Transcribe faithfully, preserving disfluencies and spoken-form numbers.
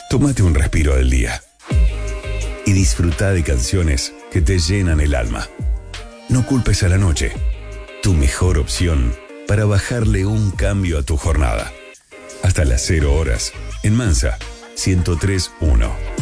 Tómate un respiro del día y disfruta de canciones que te llenan el alma. No culpes a la noche, tu mejor opción para bajarle un cambio a tu jornada. Hasta las cero horas, en Mansa, ciento tres punto uno.